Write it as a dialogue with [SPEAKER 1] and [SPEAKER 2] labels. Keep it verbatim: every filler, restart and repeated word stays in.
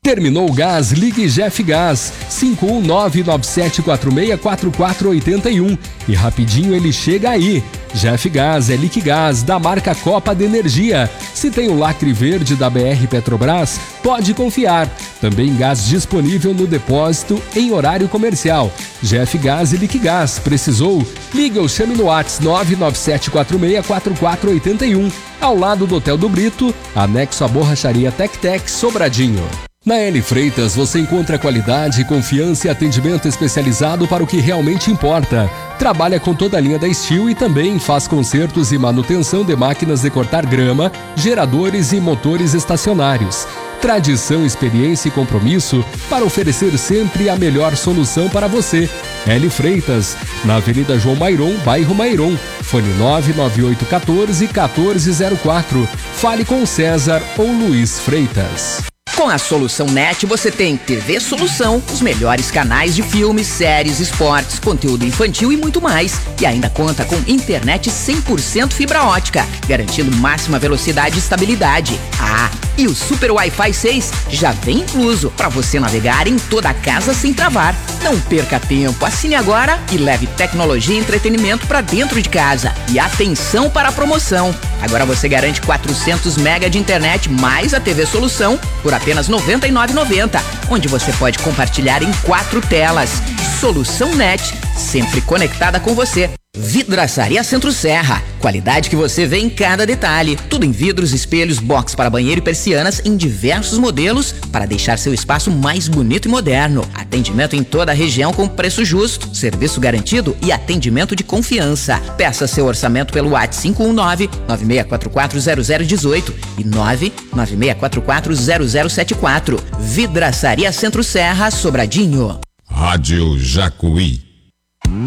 [SPEAKER 1] Terminou o gás, ligue Jeff Gás, cinco um nove, nove sete quatro seis, quatro quatro oito um e rapidinho ele chega aí. Jeff Gás é Liquigás da marca Copa de Energia. Se tem o lacre verde da B R Petrobras, pode confiar. Também gás disponível no depósito em horário comercial. Jeff Gás e Liquigás. Precisou? Liga ou chame no WhatsApp nove nove sete quatro seis, quatro quatro oito um. Ao lado do Hotel do Brito, anexo à borracharia Tec-Tec Sobradinho. Na L Freitas você encontra qualidade, confiança e atendimento especializado para o que realmente importa. Trabalha com toda a linha da Steel e também faz consertos e manutenção de máquinas de cortar grama, geradores e motores estacionários. Tradição, experiência e compromisso para oferecer sempre a melhor solução para você. L Freitas, na Avenida João Mairon, bairro Mairon. Fone nove nove oito um quatro, um quatro zero quatro. Fale com César ou Luiz Freitas.
[SPEAKER 2] Com a Solução Net você tem T V Solução, os melhores canais de filmes, séries, esportes, conteúdo infantil e muito mais. E ainda conta com internet cem por cento fibra ótica, garantindo máxima velocidade e estabilidade. Ah, e o Super Wi-Fi seis já vem incluso para você navegar em toda a casa sem travar. Não perca tempo, assine agora e leve tecnologia e entretenimento para dentro de casa. E atenção para a promoção. Agora você garante quatrocentos mega de internet mais a T V Solução por apenas noventa e nove reais e noventa centavos, onde você pode compartilhar em quatro telas. Solução Net, sempre conectada com você. Vidraçaria Centro Serra, qualidade que você vê em cada detalhe. Tudo em vidros, espelhos, box para banheiro e persianas em diversos modelos para deixar seu espaço mais bonito e moderno. Atendimento em toda a região com preço justo, serviço garantido e atendimento de confiança. Peça seu orçamento pelo WhatsApp cinco um nove, nove seis quatro quatro, zero zero um oito e nove nove seis quatro quatro, zero zero sete quatro. Vidraçaria Centro Serra, Sobradinho.
[SPEAKER 3] Rádio Jacuí.